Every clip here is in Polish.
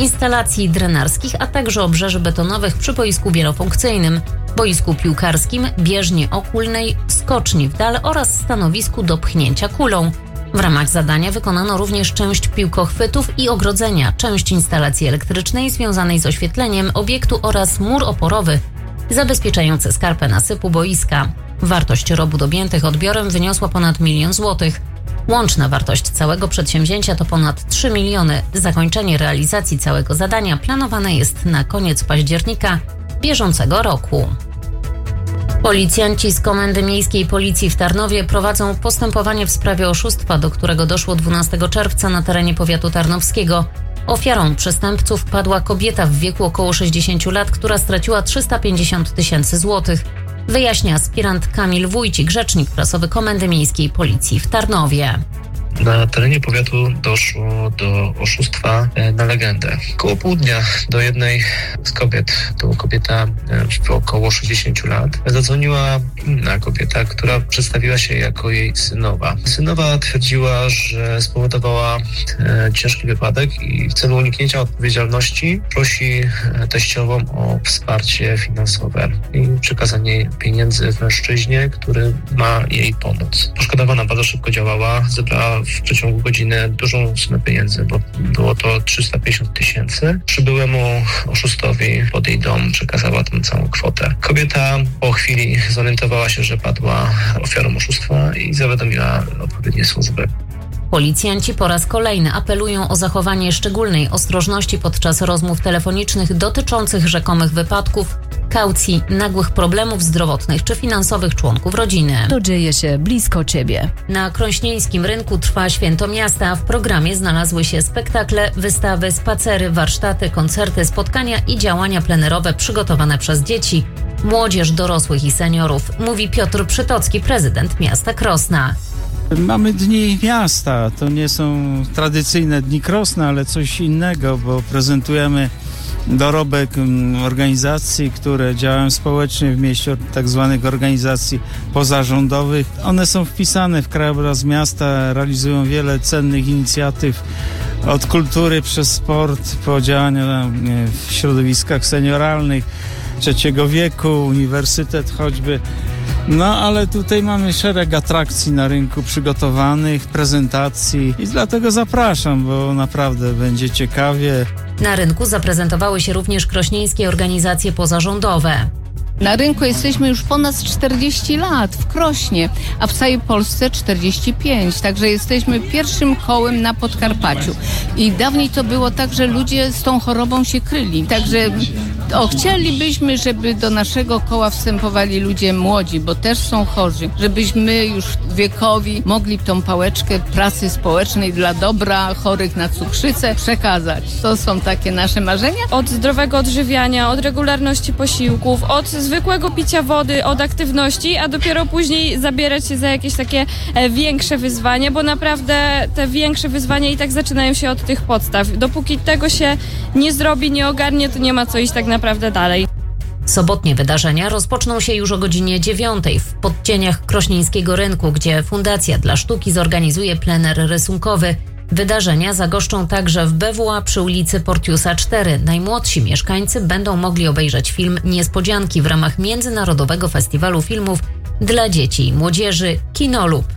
instalacji drenarskich, a także obrzeży betonowych przy boisku wielofunkcyjnym, boisku piłkarskim, bieżni okulnej, skoczni w dal oraz stanowisku do pchnięcia kulą. W ramach zadania wykonano również część piłkochwytów i ogrodzenia, część instalacji elektrycznej związanej z oświetleniem obiektu oraz mur oporowy zabezpieczający skarpę nasypu boiska. Wartość robót objętych odbiorem wyniosła ponad 1 000 000 złotych. Łączna wartość całego przedsięwzięcia to ponad 3 miliony. Zakończenie realizacji całego zadania planowane jest na koniec października bieżącego roku. Policjanci z Komendy Miejskiej Policji w Tarnowie prowadzą postępowanie w sprawie oszustwa, do którego doszło 12 czerwca na terenie powiatu tarnowskiego. Ofiarą przestępców padła kobieta w wieku około 60 lat, która straciła 350 000 złotych. Wyjaśnia aspirant Kamil Wójcik, rzecznik prasowy Komendy Miejskiej Policji w Tarnowie. Na terenie powiatu doszło do oszustwa na legendę. Koło południa do jednej z kobiet, to kobieta w około 60 lat, zadzwoniła inna kobieta, która przedstawiła się jako jej synowa. Synowa twierdziła, że spowodowała ciężki wypadek i w celu uniknięcia odpowiedzialności prosi teściową o wsparcie finansowe i przekazanie pieniędzy mężczyźnie, który ma jej pomóc. Poszkodowana bardzo szybko działała, zebrała w przeciągu godziny dużą sumę pieniędzy, bo było to 350 000. Przybyłemu oszustowi pod jej dom przekazała tę całą kwotę. Kobieta po chwili zorientowała się, że padła ofiarą oszustwa i zawiadomiła odpowiednie służby. Policjanci po raz kolejny apelują o zachowanie szczególnej ostrożności podczas rozmów telefonicznych dotyczących rzekomych wypadków, kaucji, nagłych problemów zdrowotnych czy finansowych członków rodziny. To dzieje się blisko Ciebie. Na Krośnieńskim Rynku trwa Święto Miasta. W programie znalazły się spektakle, wystawy, spacery, warsztaty, koncerty, spotkania i działania plenerowe przygotowane przez dzieci, młodzież, dorosłych i seniorów, mówi Piotr Przytocki, prezydent miasta Krosna. Mamy dni miasta, to nie są tradycyjne dni Krosna, ale coś innego, bo prezentujemy dorobek organizacji, które działają społecznie w mieście, tak zwanych organizacji pozarządowych. One są wpisane w krajobraz miasta, realizują wiele cennych inicjatyw, od kultury przez sport, po działania w środowiskach senioralnych, trzeciego wieku, uniwersytet choćby. No, ale tutaj mamy szereg atrakcji na rynku przygotowanych, prezentacji i dlatego zapraszam, bo naprawdę będzie ciekawie. Na rynku zaprezentowały się również krośnieńskie organizacje pozarządowe. Na rynku jesteśmy już ponad 40 lat w Krośnie, a w całej Polsce 45, także jesteśmy pierwszym kołem na Podkarpaciu. I dawniej to było tak, że ludzie z tą chorobą się kryli, także chcielibyśmy, żeby do naszego koła wstępowali ludzie młodzi, bo też są chorzy, żebyśmy już wiekowi mogli tą pałeczkę pracy społecznej dla dobra chorych na cukrzycę przekazać. To są takie nasze marzenia. Od zdrowego odżywiania, od regularności posiłków, od zwykłego picia wody, od aktywności, a dopiero później zabierać się za jakieś takie większe wyzwania, bo naprawdę te większe wyzwania i tak zaczynają się od tych podstaw. Dopóki tego się nie zrobi, nie ogarnie, to nie ma co iść tak naprawdę dalej. Sobotnie wydarzenia rozpoczną się już o godzinie 9:00 w podcieniach Krośnieńskiego Rynku, gdzie Fundacja dla Sztuki zorganizuje plener rysunkowy. Wydarzenia zagoszczą także w BWA przy ulicy Portiusa 4. Najmłodsi mieszkańcy będą mogli obejrzeć film Niespodzianki w ramach Międzynarodowego Festiwalu Filmów dla Dzieci i Młodzieży Kinolob.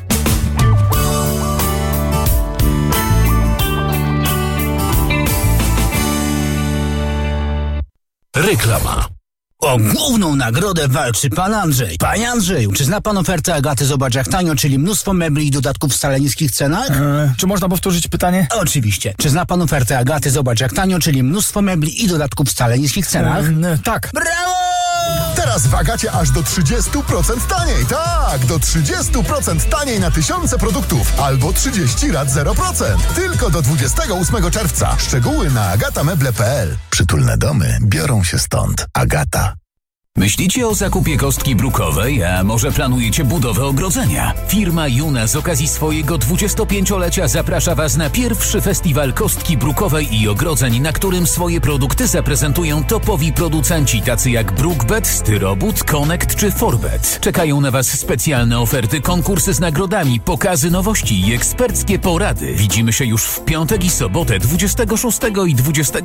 Reklama. O główną nagrodę walczy pan Andrzej. Panie Andrzeju, czy zna pan ofertę Agaty Zobacz jak tanio, czyli mnóstwo mebli i dodatków w wcale niskich cenach? Czy można powtórzyć pytanie? Oczywiście. Czy zna pan ofertę Agaty Zobacz jak tanio, czyli mnóstwo mebli i dodatków w wcale niskich cenach? Tak. Brawo! Teraz w Agacie aż do 30% taniej. Tak, do 30% taniej na tysiące produktów. Albo 30 lat 0%. Tylko do 28 czerwca. Szczegóły na agatameble.pl. Przytulne domy biorą się stąd. Agata. Myślicie o zakupie kostki brukowej, a może planujecie budowę ogrodzenia? Firma Juna z okazji swojego 25-lecia zaprasza Was na pierwszy festiwal kostki brukowej i ogrodzeń, na którym swoje produkty zaprezentują topowi producenci tacy jak Brookbet, Styrobud, Connect czy Forbet. Czekają na Was specjalne oferty, konkursy z nagrodami, pokazy nowości i eksperckie porady. Widzimy się już w piątek i sobotę 26 i 27